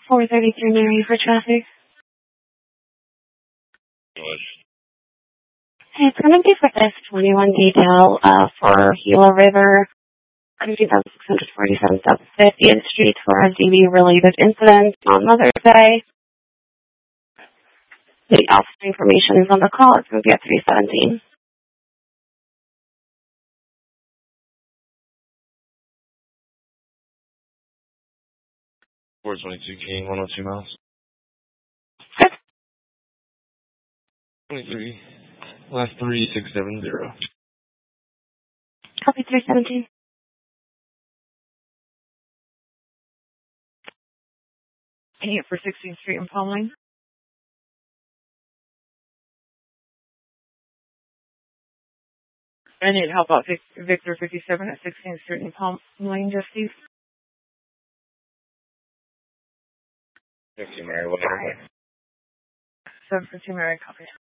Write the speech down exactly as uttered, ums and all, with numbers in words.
four thirty-three Mary for traffic. Good. Hey, it's going to be for S twenty-one detail uh, for Gila River, fifteen thousand six hundred forty-seven South fiftieth Street for a D V-related incident on Mother's Day. The officer information is on the call. It's going to be at three seventeen. four twenty-two King, one oh two miles. Good. twenty-three. Last three six seven zero. Copy three seventeen. Can you get for sixteenth Street in Palm Lane? I need help out Vic- Victor fifty-seven at sixteenth Street in Palm Lane, Justice. fifty Mary, whatever. seven fifty Mary, copy.